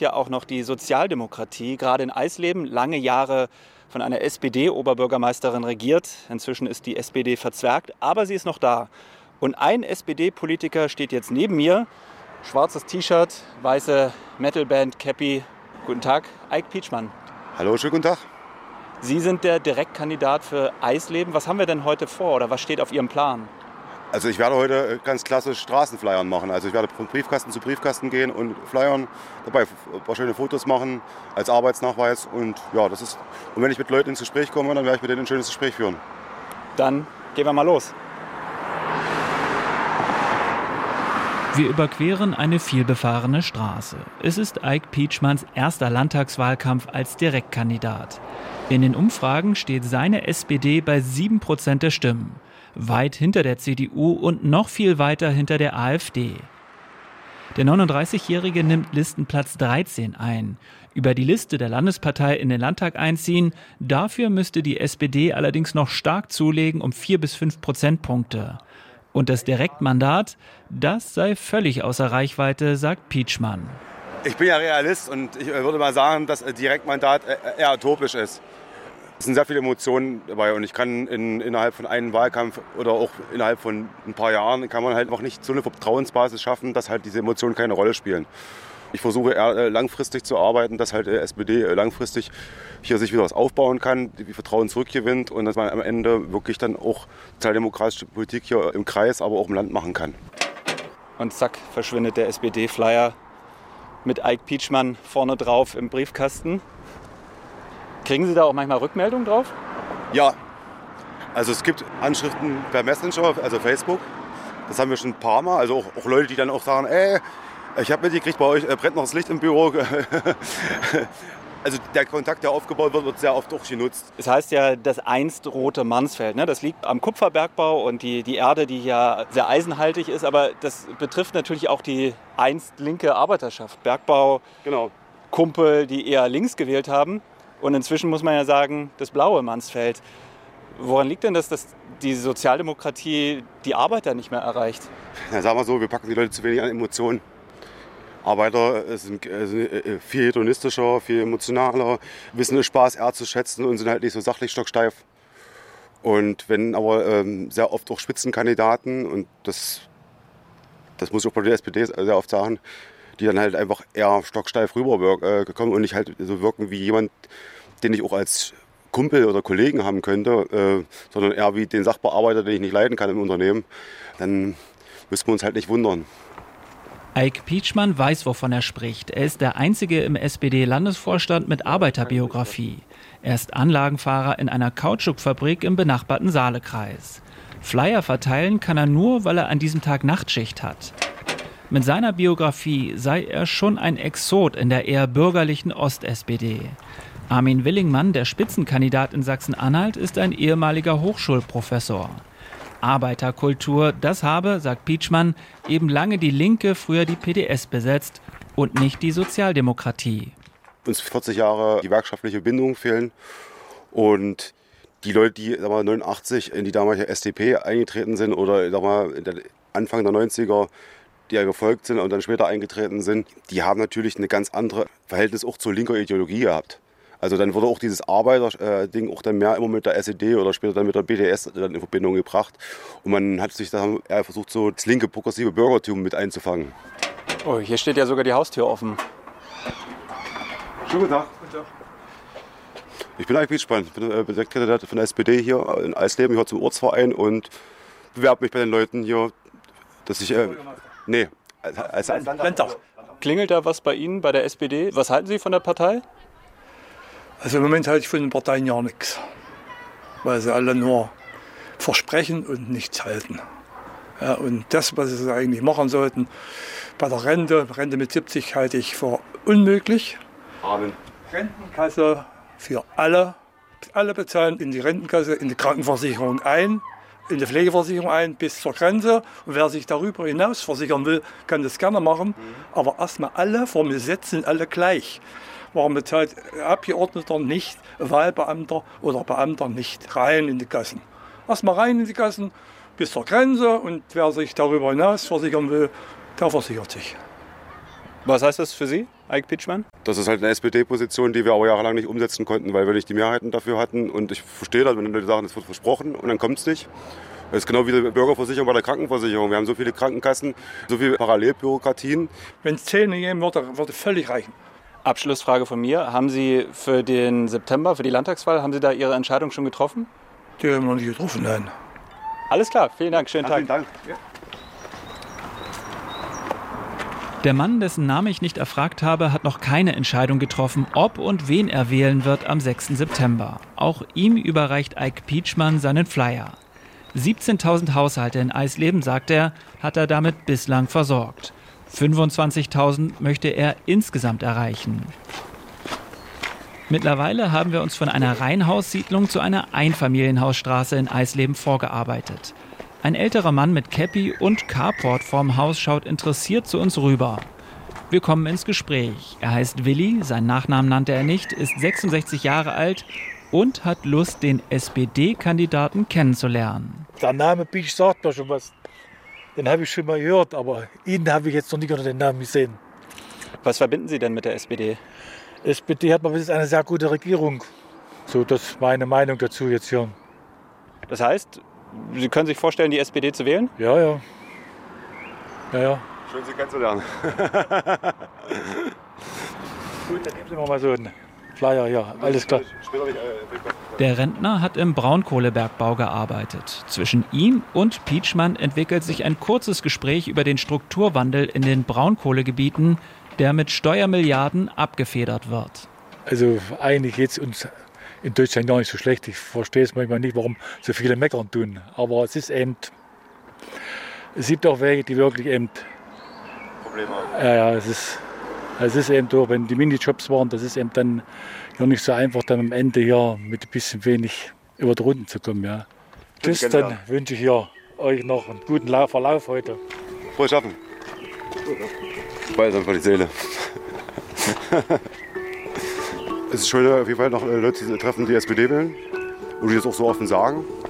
ja auch noch die Sozialdemokratie, gerade in Eisleben, lange Jahre von einer SPD-Oberbürgermeisterin regiert. Inzwischen ist die SPD verzwergt, aber sie ist noch da. Und ein SPD-Politiker steht jetzt neben mir. Schwarzes T-Shirt, weiße Metalband, Cappy. Guten Tag, Eik Pietschmann. Hallo, schönen guten Tag. Sie sind der Direktkandidat für Eisleben. Was haben wir denn heute vor oder was steht auf Ihrem Plan? Also ich werde heute ganz klassisch Straßenflyern machen. Also ich werde von Briefkasten zu Briefkasten gehen und flyern, dabei ein paar schöne Fotos machen als Arbeitsnachweis. Und ja, das ist. Und wenn ich mit Leuten ins Gespräch komme, dann werde ich mit denen ein schönes Gespräch führen. Dann gehen wir mal los. Wir überqueren eine vielbefahrene Straße. Es ist Eik Pietschmanns erster Landtagswahlkampf als Direktkandidat. In den Umfragen steht seine SPD bei 7% der Stimmen. Weit hinter der CDU und noch viel weiter hinter der AfD. Der 39-Jährige nimmt Listenplatz 13 ein. Über die Liste der Landespartei in den Landtag einziehen, dafür müsste die SPD allerdings noch stark zulegen um 4 bis 5 Prozentpunkte. Und das Direktmandat, das sei völlig außer Reichweite, sagt Pietschmann. Ich bin ja Realist und ich würde mal sagen, dass ein Direktmandat eher utopisch ist. Es sind sehr viele Emotionen dabei und ich kann innerhalb von einem Wahlkampf oder auch innerhalb von ein paar Jahren kann man halt noch nicht so eine Vertrauensbasis schaffen, dass halt diese Emotionen keine Rolle spielen. Ich versuche eher langfristig zu arbeiten, dass halt die SPD langfristig hier sich wieder was aufbauen kann, die Vertrauen zurückgewinnt und dass man am Ende wirklich dann auch sozialdemokratische Politik hier im Kreis, aber auch im Land machen kann. Und zack, verschwindet der SPD-Flyer mit Eik Pietschmann vorne drauf im Briefkasten. Kriegen Sie da auch manchmal Rückmeldungen drauf? Ja, also es gibt Anschriften per Messenger, also Facebook. Das haben wir schon ein paar Mal. Also auch Leute, die dann auch sagen, ich habe mitgekriegt, bei euch brennt noch das Licht im Büro. Also der Kontakt, der aufgebaut wird, wird sehr oft auch genutzt. Es heißt ja das einst rote Mansfeld. Ne? Das liegt am Kupferbergbau und die Erde, die ja sehr eisenhaltig ist. Aber das betrifft natürlich auch die einst linke Arbeiterschaft. Bergbau, genau. Kumpel, die eher links gewählt haben. Und inzwischen muss man ja sagen, das blaue Mansfeld. Woran liegt denn das, dass die Sozialdemokratie die Arbeiter nicht mehr erreicht? Ja, sagen wir so, wir packen die Leute zu wenig an Emotionen. Arbeiter sind viel hedonistischer, viel emotionaler, wissen den Spaß eher zu schätzen und sind halt nicht so sachlich stocksteif. Und wenn aber sehr oft auch Spitzenkandidaten, und das muss ich auch bei der SPD sehr oft sagen, die dann halt einfach eher stocksteif rübergekommen und nicht halt so wirken wie jemand, den ich auch als Kumpel oder Kollegen haben könnte, sondern eher wie den Sachbearbeiter, den ich nicht leiden kann im Unternehmen, dann müssen wir uns halt nicht wundern. Eik Pietschmann weiß, wovon er spricht. Er ist der Einzige im SPD-Landesvorstand mit Arbeiterbiografie. Er ist Anlagenfahrer in einer Kautschukfabrik im benachbarten Saalekreis. Flyer verteilen kann er nur, weil er an diesem Tag Nachtschicht hat. Mit seiner Biografie sei er schon ein Exot in der eher bürgerlichen Ost-SPD. Armin Willingmann, der Spitzenkandidat in Sachsen-Anhalt, ist ein ehemaliger Hochschulprofessor. Arbeiterkultur, das habe, sagt Pietschmann, eben lange die Linke, früher die PDS besetzt und nicht die Sozialdemokratie. Uns 40 Jahre gewerkschaftliche Bindungen fehlen und die Leute, die 89 in die damalige SDP eingetreten sind oder Anfang der 90er, die ja gefolgt sind und dann später eingetreten sind, die haben natürlich eine ganz andere Verhältnis auch zur linker Ideologie gehabt. Also dann wurde auch dieses Arbeiter-Ding auch dann mehr immer mit der SED oder später dann mit der BDS dann in Verbindung gebracht. Und man hat sich dann eher versucht, so das linke progressive Bürgertum mit einzufangen. Oh, hier steht ja sogar die Haustür offen. Schönen guten Tag. Ich bin Eik Pietschmann, ich bin Direktkandidat von der SPD hier in Eisleben. Ich gehöre zum Ortsverein und bewerbe mich bei den Leuten hier, dass ich... nee, als Landtag. Klingelt da was bei Ihnen, bei der SPD? Was halten Sie von der Partei? Also im Moment halte ich von den Parteien ja nichts, weil sie alle nur versprechen und nichts halten. Ja, und das, was sie eigentlich machen sollten, bei der Rente mit 70 halte ich für unmöglich. Amen. Rentenkasse für alle bezahlen in die Rentenkasse, in die Krankenversicherung ein, in die Pflegeversicherung ein bis zur Grenze. Und wer sich darüber hinaus versichern will, kann das gerne machen. Aber erstmal alle vom Gesetz sind alle gleich. Warum bezahlt Abgeordneter nicht, Wahlbeamter oder Beamter nicht rein in die Kassen? Erstmal rein in die Kassen bis zur Grenze und wer sich darüber hinaus versichern will, der versichert sich. Was heißt das für Sie Eik Pietschmann? Das ist halt eine SPD-Position, die wir aber jahrelang nicht umsetzen konnten, weil wir nicht die Mehrheiten dafür hatten. Und ich verstehe das, wenn Leute sagen, es wird versprochen und dann kommt es nicht. Das ist genau wie die Bürgerversicherung bei der Krankenversicherung. Wir haben so viele Krankenkassen, so viele Parallelbürokratien. Wenn es 10 geben würde völlig reichen. Abschlussfrage von mir. Haben Sie für den September, für die Landtagswahl, haben Sie da Ihre Entscheidung schon getroffen? Die haben wir noch nicht getroffen, nein. Alles klar, vielen Dank, schönen Tag. Vielen Dank. Ja. Der Mann, dessen Namen ich nicht erfragt habe, hat noch keine Entscheidung getroffen, ob und wen er wählen wird am 6. September. Auch ihm überreicht Eik Pietschmann seinen Flyer. 17.000 Haushalte in Eisleben, sagt er, hat er damit bislang versorgt. 25.000 möchte er insgesamt erreichen. Mittlerweile haben wir uns von einer Reihenhaussiedlung zu einer Einfamilienhausstraße in Eisleben vorgearbeitet. Ein älterer Mann mit Käppi und Carport vorm Haus schaut interessiert zu uns rüber. Wir kommen ins Gespräch. Er heißt Willi, seinen Nachnamen nannte er nicht, ist 66 Jahre alt und hat Lust, den SPD-Kandidaten kennenzulernen. Der Name Pietsch sagt mir schon was. Den habe ich schon mal gehört, aber ihn habe ich jetzt noch nicht unter den Namen gesehen. Was verbinden Sie denn mit der SPD? SPD hat man ist eine sehr gute Regierung. So, das ist meine Meinung dazu jetzt hier. Das heißt, Sie können sich vorstellen, die SPD zu wählen? Ja, ja. Ja, ja. Schön, Sie kennenzulernen. Gut, dann geben Sie mir mal so einen Flyer hier. Alles klar. Der Rentner hat im Braunkohlebergbau gearbeitet. Zwischen ihm und Pietschmann entwickelt sich ein kurzes Gespräch über den Strukturwandel in den Braunkohlegebieten, der mit Steuermilliarden abgefedert wird. Also eigentlich geht es uns in Deutschland gar nicht so schlecht. Ich verstehe es manchmal nicht, warum so viele meckern tun. Aber es ist eben, es gibt auch welche, die wirklich eben Probleme haben. Ja, es ist eben so, wenn die Minijobs waren, das ist eben dann ja nicht so einfach, dann am Ende hier mit ein bisschen wenig über die Runden zu kommen. Ja. Tschüss, dann wünsche ich hier euch noch einen guten Verlauf heute. Frohes Schaffen. Weiß einfach die Seele. Es ist schön, auf jeden Fall noch Leute zu treffen, die SPD wählen und die das auch so offen sagen.